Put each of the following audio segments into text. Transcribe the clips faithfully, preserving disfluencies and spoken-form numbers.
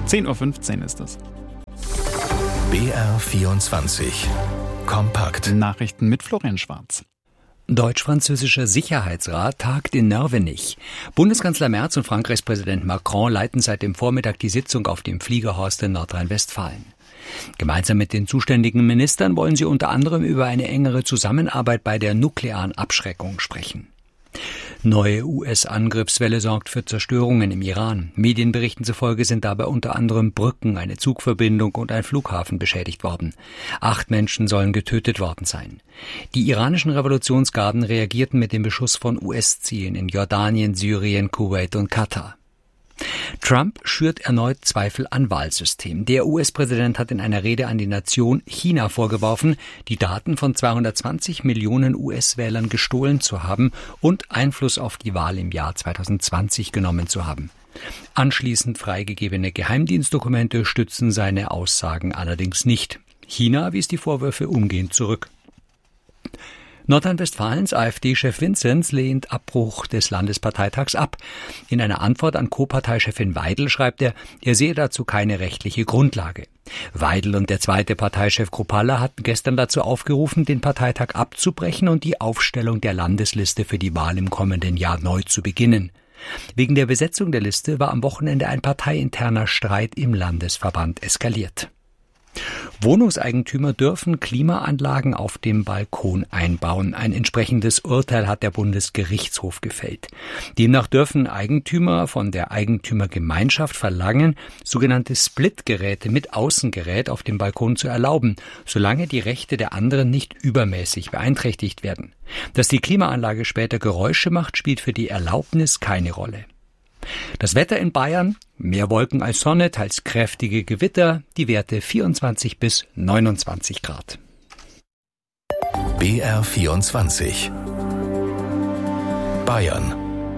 zehn Uhr fünfzehn ist es. B R vierundzwanzig Kompakt. Nachrichten mit Florian Schwarz. Deutsch-französischer Sicherheitsrat tagt in Nörvenich. Bundeskanzler Merz und Frankreichs Präsident Macron leiten seit dem Vormittag die Sitzung auf dem Fliegerhorst in Nordrhein-Westfalen. Gemeinsam mit den zuständigen Ministern wollen sie unter anderem über eine engere Zusammenarbeit bei der nuklearen Abschreckung sprechen. Neue U S-Angriffswelle sorgt für Zerstörungen im Iran. Medienberichten zufolge sind dabei unter anderem Brücken, eine Zugverbindung und ein Flughafen beschädigt worden. Acht Menschen sollen getötet worden sein. Die iranischen Revolutionsgarden reagierten mit dem Beschuss von U S-Zielen in Jordanien, Syrien, Kuwait und Katar. Trump schürt erneut Zweifel an Wahlsystem. Der U S-Präsident hat in einer Rede an die Nation China vorgeworfen, die Daten von zweihundertzwanzig Millionen U S-Wählern gestohlen zu haben und Einfluss auf die Wahl im Jahr zweitausendzwanzig genommen zu haben. Anschließend freigegebene Geheimdienstdokumente stützen seine Aussagen allerdings nicht. China wies die Vorwürfe umgehend zurück. Nordrhein-Westfalens AfD-Chef Vinzenz lehnt Abbruch des Landesparteitags ab. In einer Antwort an Co-Parteichefin Weidel schreibt er, er sehe dazu keine rechtliche Grundlage. Weidel und der zweite Parteichef Kruppalla hatten gestern dazu aufgerufen, den Parteitag abzubrechen und die Aufstellung der Landesliste für die Wahl im kommenden Jahr neu zu beginnen. Wegen der Besetzung der Liste war am Wochenende ein parteiinterner Streit im Landesverband eskaliert. Wohnungseigentümer dürfen Klimaanlagen auf dem Balkon einbauen. Ein entsprechendes Urteil hat der Bundesgerichtshof gefällt. Demnach dürfen Eigentümer von der Eigentümergemeinschaft verlangen, sogenannte Splitgeräte mit Außengerät auf dem Balkon zu erlauben, solange die Rechte der anderen nicht übermäßig beeinträchtigt werden. Dass die Klimaanlage später Geräusche macht, spielt für die Erlaubnis keine Rolle. Das Wetter in Bayern, mehr Wolken als Sonne, teils kräftige Gewitter, die Werte vierundzwanzig bis neunundzwanzig Grad. B R vierundzwanzig Bayern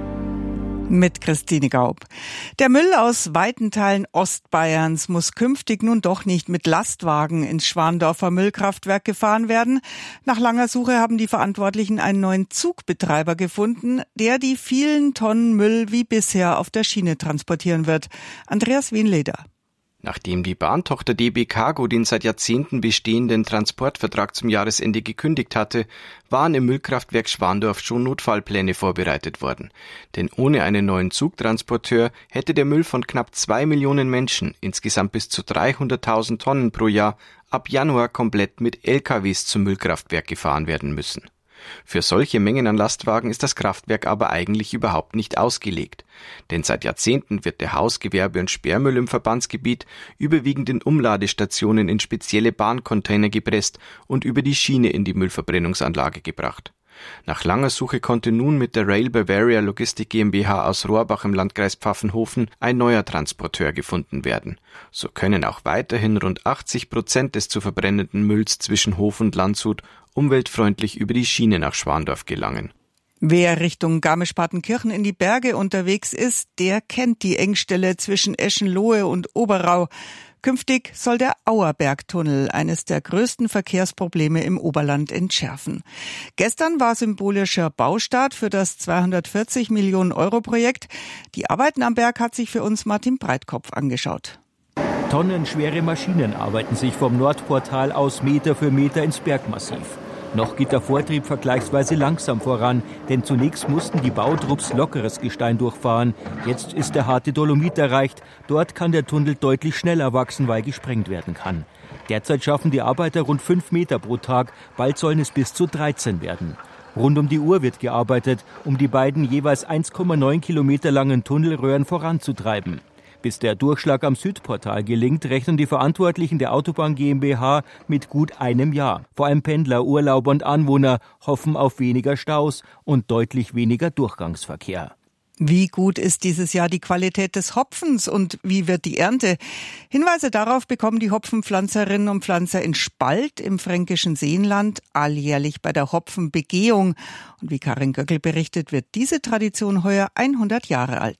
mit Christine Gaub. Der Müll aus weiten Teilen Ostbayerns muss künftig nun doch nicht mit Lastwagen ins Schwandorfer Müllkraftwerk gefahren werden. Nach langer Suche haben die Verantwortlichen einen neuen Zugbetreiber gefunden, der die vielen Tonnen Müll wie bisher auf der Schiene transportieren wird. Andreas Wienleder. Nachdem die Bahntochter D B Cargo den seit Jahrzehnten bestehenden Transportvertrag zum Jahresende gekündigt hatte, waren im Müllkraftwerk Schwandorf schon Notfallpläne vorbereitet worden. Denn ohne einen neuen Zugtransporteur hätte der Müll von knapp zwei Millionen Menschen, insgesamt bis zu dreihunderttausend Tonnen pro Jahr, ab Januar komplett mit L K Ws zum Müllkraftwerk gefahren werden müssen. Für solche Mengen an Lastwagen ist das Kraftwerk aber eigentlich überhaupt nicht ausgelegt. Denn seit Jahrzehnten wird der Haus-, Gewerbe- und Sperrmüll im Verbandsgebiet überwiegend in Umladestationen in spezielle Bahncontainer gepresst und über die Schiene in die Müllverbrennungsanlage gebracht. Nach langer Suche konnte nun mit der Rail Bavaria Logistik GmbH aus Rohrbach im Landkreis Pfaffenhofen ein neuer Transporteur gefunden werden. So können auch weiterhin rund achtzig Prozent des zu verbrennenden Mülls zwischen Hof und Landshut umweltfreundlich über die Schiene nach Schwandorf gelangen. Wer Richtung Garmisch-Partenkirchen in die Berge unterwegs ist, der kennt die Engstelle zwischen Eschenlohe und Oberau. Künftig soll der Auerbergtunnel eines der größten Verkehrsprobleme im Oberland entschärfen. Gestern war symbolischer Baustart für das zweihundertvierzig Millionen Euro Projekt. Die Arbeiten am Berg hat sich für uns Martin Breitkopf angeschaut. Tonnenschwere Maschinen arbeiten sich vom Nordportal aus Meter für Meter ins Bergmassiv. Noch geht der Vortrieb vergleichsweise langsam voran, denn zunächst mussten die Bautrupps lockeres Gestein durchfahren. Jetzt ist der harte Dolomit erreicht. Dort kann der Tunnel deutlich schneller wachsen, weil gesprengt werden kann. Derzeit schaffen die Arbeiter rund fünf Meter pro Tag. Bald sollen es bis zu dreizehn werden. Rund um die Uhr wird gearbeitet, um die beiden jeweils eins Komma neun Kilometer langen Tunnelröhren voranzutreiben. Bis der Durchschlag am Südportal gelingt, rechnen die Verantwortlichen der Autobahn GmbH mit gut einem Jahr. Vor allem Pendler, Urlauber und Anwohner hoffen auf weniger Staus und deutlich weniger Durchgangsverkehr. Wie gut ist dieses Jahr die Qualität des Hopfens und wie wird die Ernte? Hinweise darauf bekommen die Hopfenpflanzerinnen und Pflanzer in Spalt im fränkischen Seenland alljährlich bei der Hopfenbegehung. Und wie Karin Göckel berichtet, wird diese Tradition heuer hundert Jahre alt.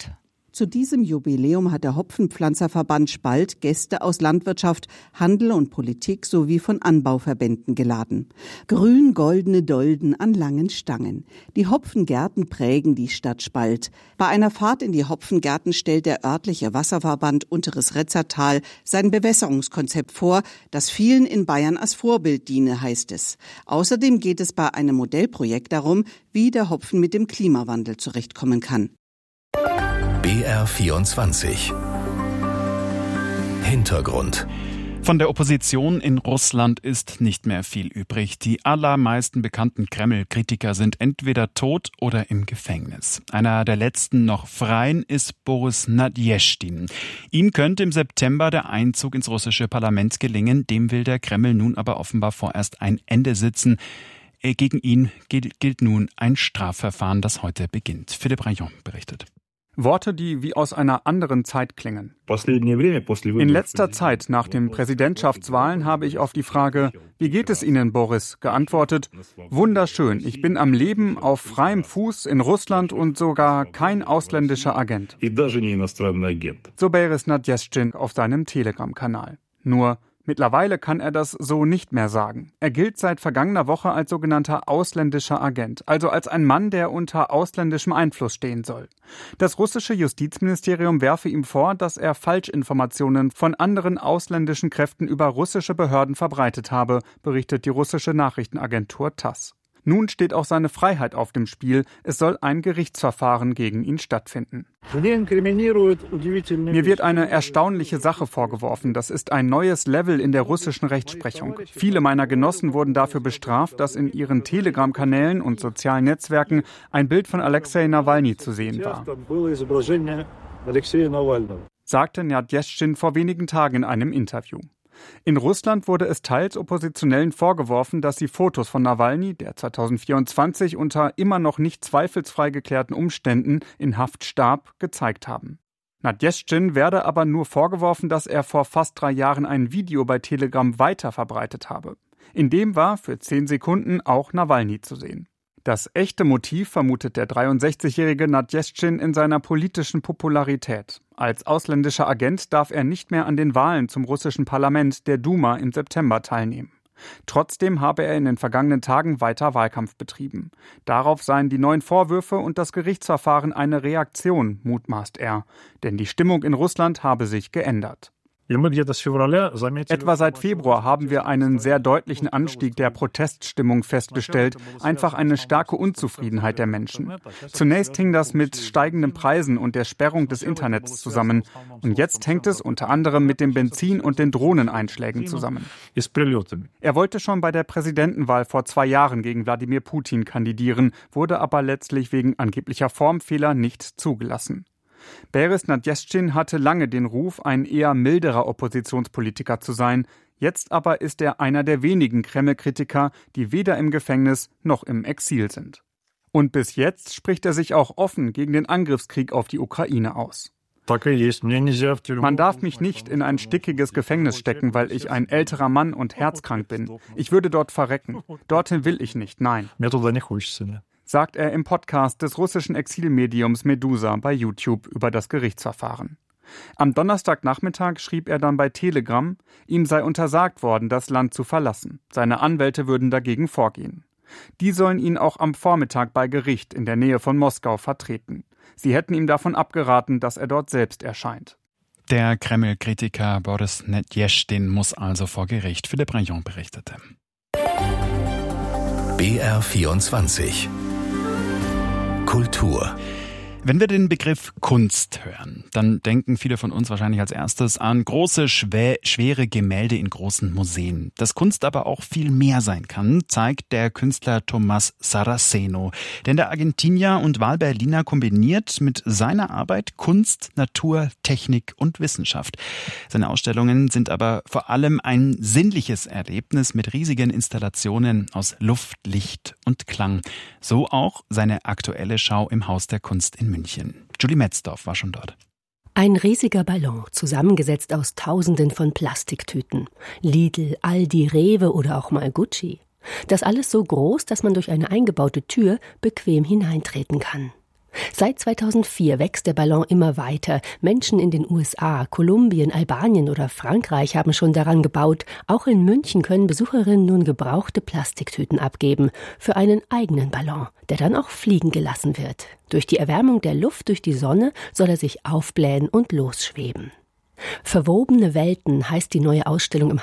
Zu diesem Jubiläum hat der Hopfenpflanzerverband Spalt Gäste aus Landwirtschaft, Handel und Politik sowie von Anbauverbänden geladen. Grün-goldene Dolden an langen Stangen. Die Hopfengärten prägen die Stadt Spalt. Bei einer Fahrt in die Hopfengärten stellt der örtliche Wasserverband Unteres Retzertal sein Bewässerungskonzept vor, das vielen in Bayern als Vorbild diene, heißt es. Außerdem geht es bei einem Modellprojekt darum, wie der Hopfen mit dem Klimawandel zurechtkommen kann. B R vierundzwanzig Hintergrund. Von der Opposition in Russland ist nicht mehr viel übrig. Die allermeisten bekannten Kreml-Kritiker sind entweder tot oder im Gefängnis. Einer der letzten noch Freien ist Boris Nadjeschtin. Ihm könnte im September der Einzug ins russische Parlament gelingen. Dem will der Kreml nun aber offenbar vorerst ein Ende setzen. Gegen ihn gilt, gilt nun ein Strafverfahren, das heute beginnt. Philipp Rayon berichtet. Worte, die wie aus einer anderen Zeit klingen. In letzter Zeit nach den Präsidentschaftswahlen habe ich auf die Frage, wie geht es Ihnen, Boris, geantwortet, wunderschön, ich bin am Leben, auf freiem Fuß in Russland und sogar kein ausländischer Agent. So Boris Nadjeschtin auf seinem Telegram-Kanal. Nur mittlerweile kann er das so nicht mehr sagen. Er gilt seit vergangener Woche als sogenannter ausländischer Agent, also als ein Mann, der unter ausländischem Einfluss stehen soll. Das russische Justizministerium werfe ihm vor, dass er Falschinformationen von anderen ausländischen Kräften über russische Behörden verbreitet habe, berichtet die russische Nachrichtenagentur TASS. Nun steht auch seine Freiheit auf dem Spiel. Es soll ein Gerichtsverfahren gegen ihn stattfinden. Mir wird eine erstaunliche Sache vorgeworfen. Das ist ein neues Level in der russischen Rechtsprechung. Viele meiner Genossen wurden dafür bestraft, dass in ihren Telegram-Kanälen und sozialen Netzwerken ein Bild von Alexei Nawalny zu sehen war, sagte Nadjeschtin vor wenigen Tagen in einem Interview. In Russland wurde es teils Oppositionellen vorgeworfen, dass sie Fotos von Nawalny, der zweitausendvierundzwanzig unter immer noch nicht zweifelsfrei geklärten Umständen in Haft starb, gezeigt haben. Nadjeschtin werde aber nur vorgeworfen, dass er vor fast drei Jahren ein Video bei Telegram weiterverbreitet habe. In dem war für zehn Sekunden auch Nawalny zu sehen. Das echte Motiv vermutet der dreiundsechzigjährige Nadjeschtin in seiner politischen Popularität. Als ausländischer Agent darf er nicht mehr an den Wahlen zum russischen Parlament, der Duma, im September teilnehmen. Trotzdem habe er in den vergangenen Tagen weiter Wahlkampf betrieben. Darauf seien die neuen Vorwürfe und das Gerichtsverfahren eine Reaktion, mutmaßt er. Denn die Stimmung in Russland habe sich geändert. Etwa seit Februar haben wir einen sehr deutlichen Anstieg der Proteststimmung festgestellt, einfach eine starke Unzufriedenheit der Menschen. Zunächst hing das mit steigenden Preisen und der Sperrung des Internets zusammen. Und jetzt hängt es unter anderem mit dem Benzin und den Drohneneinschlägen zusammen. Er wollte schon bei der Präsidentenwahl vor zwei Jahren gegen Wladimir Putin kandidieren, wurde aber letztlich wegen angeblicher Formfehler nicht zugelassen. Boris Nadjeschtin hatte lange den Ruf, ein eher milderer Oppositionspolitiker zu sein. Jetzt aber ist er einer der wenigen Kreml-Kritiker, die weder im Gefängnis noch im Exil sind. Und bis jetzt spricht er sich auch offen gegen den Angriffskrieg auf die Ukraine aus. Man darf mich nicht in ein stickiges Gefängnis stecken, weil ich ein älterer Mann und herzkrank bin. Ich würde dort verrecken. Dorthin will ich nicht, nein. Sagt er im Podcast des russischen Exilmediums Medusa bei YouTube über das Gerichtsverfahren. Am Donnerstagnachmittag schrieb er dann bei Telegram, ihm sei untersagt worden, das Land zu verlassen. Seine Anwälte würden dagegen vorgehen. Die sollen ihn auch am Vormittag bei Gericht in der Nähe von Moskau vertreten. Sie hätten ihm davon abgeraten, dass er dort selbst erscheint. Der Kreml-Kritiker Boris Nadjeschtin muss also vor Gericht. Philipp Rayon berichtete. B R vierundzwanzig Kultur. Wenn wir den Begriff Kunst hören, dann denken viele von uns wahrscheinlich als erstes an große, schwer, schwere Gemälde in großen Museen. Dass Kunst aber auch viel mehr sein kann, zeigt der Künstler Tomás Saraceno. Denn der Argentinier und Wahlberliner kombiniert mit seiner Arbeit Kunst, Natur, Technik und Wissenschaft. Seine Ausstellungen sind aber vor allem ein sinnliches Erlebnis mit riesigen Installationen aus Luft, Licht und Klang. So auch seine aktuelle Schau im Haus der Kunst in München. Julie Metzdorf war schon dort. Ein riesiger Ballon, zusammengesetzt aus Tausenden von Plastiktüten. Lidl, Aldi, Rewe oder auch mal Gucci. Das alles so groß, dass man durch eine eingebaute Tür bequem hineintreten kann. Seit zweitausendvier wächst der Ballon immer weiter. Menschen in den U S A, Kolumbien, Albanien oder Frankreich haben schon daran gebaut. Auch in München können Besucherinnen nun gebrauchte Plastiktüten abgeben für einen eigenen Ballon, der dann auch fliegen gelassen wird. Durch die Erwärmung der Luft durch die Sonne soll er sich aufblähen und losschweben. Verwobene Welten heißt die neue Ausstellung im